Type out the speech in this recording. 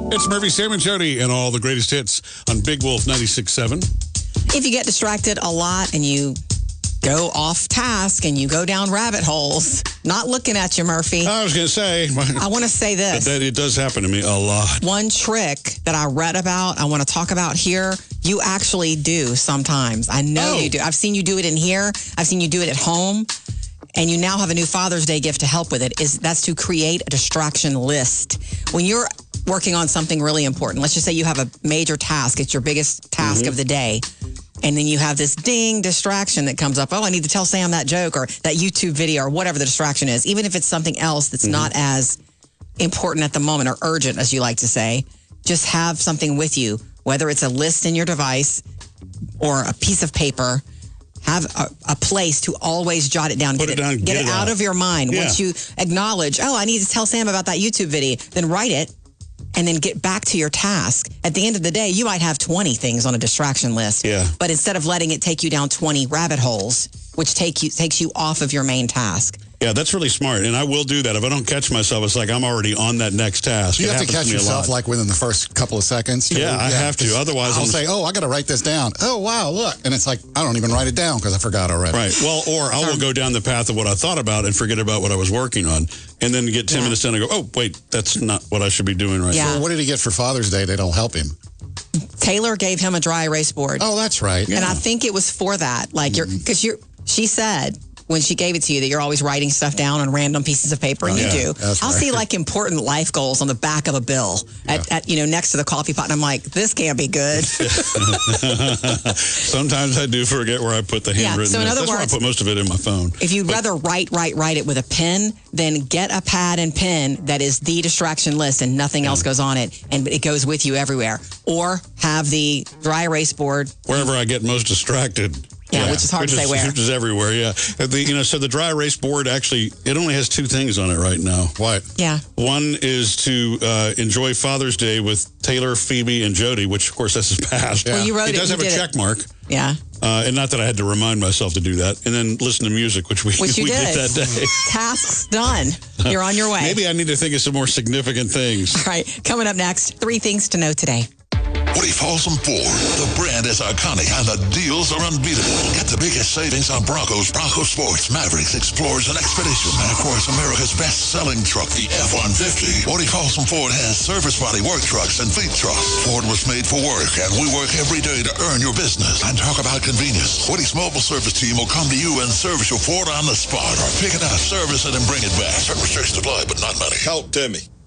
It's Murphy, Sam, and Jody, and all the greatest hits on Big Wolf 96.7. If you get distracted a lot and you go off task and you go down rabbit holes, not looking at you, Murphy. I was going to say. I want to say this. That it does happen to me a lot. One trick that I read about, I want to talk about here, you actually do sometimes. I know you do. I've seen you do it in here. I've seen you do it at home. And you now have a new Father's Day gift to help with it. That's to create a distraction list. When you're working on something really important, let's just say you have a major task. It's your biggest task of the day. And then you have this ding distraction that comes up. Oh, I need to tell Sam that joke or that YouTube video or whatever the distraction is. Even if it's something else that's not as important at the moment or urgent, as you like to say, just have something with you, whether it's a list in your device or a piece of paper. Have a place to always jot it down. Get it out of your mind. Yeah. Once you acknowledge, I need to tell Sam about that YouTube video, then write it and then get back to your task. At the end of the day, you might have 20 things on a distraction list. Yeah. But instead of letting it take you down 20 rabbit holes, which takes you off of your main task. Yeah, that's really smart. And I will do that. If I don't catch myself, it's like I'm already on that next task. You have to catch yourself like within the first couple of seconds. Yeah, I have to. Otherwise, I'll say, I got to write this down. Oh, wow, look. And it's like, I don't even write it down because I forgot already. Right. Well, or I will go down the path of what I thought about and forget about what I was working on. And then get 10 minutes in and go, oh, wait, that's not what I should be doing right now. So what did he get for Father's Day that'll help him? Taylor gave him a dry erase board. Oh, that's right. And I think it was for that. Like, she said when she gave it to you that you're always writing stuff down on random pieces of paper, and you do. I'll see like important life goals on the back of a bill at next to the coffee pot, and I'm like, this can't be good. Sometimes I do forget where I put the handwritten. So in other That's words, why I put most of it in my phone. If you'd rather write it with a pen, then get a pad and pen that is the distraction list and nothing else goes on it, and it goes with you everywhere. Or have the dry erase board wherever I get most distracted. Yeah, which is hard to say where. Which is everywhere, yeah. So the dry erase board actually, it only has 2 things on it right now. What? Yeah. One is to enjoy Father's Day with Taylor, Phoebe, and Jody, which, of course, that's his past. Well, you wrote it does have a check mark. Yeah. And not that I had to remind myself to do that. And then listen to music, which we did that day. Tasks done. You're on your way. Maybe I need to think of some more significant things. All right. Coming up next, 3 things to know today. Woody Folsom Ford. The brand is iconic and the deals are unbeatable. Get the biggest savings on Broncos, Bronco Sports, Mavericks, Explorers, and Expedition. And of course, America's best-selling truck, the F-150. Woody Folsom Ford has service body work trucks and fleet trucks. Ford was made for work, and we work every day to earn your business. And talk about convenience. Woody's mobile service team will come to you and service your Ford on the spot. Or pick it up, service it, and bring it back. Certain restrictions apply, but not many. Talk to me.